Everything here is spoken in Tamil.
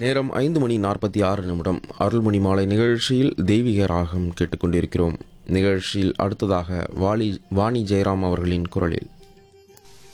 நேரம் 5:46 அருள்மணி மாலை நிகழ்ச்சியில் தெய்வீக ராகம் கேட்டுக்கொண்டிருக்கிறோம். நிகழ்ச்சியில் அடுத்ததாக வாணி ஜெயராம் அவர்களின் குரலில்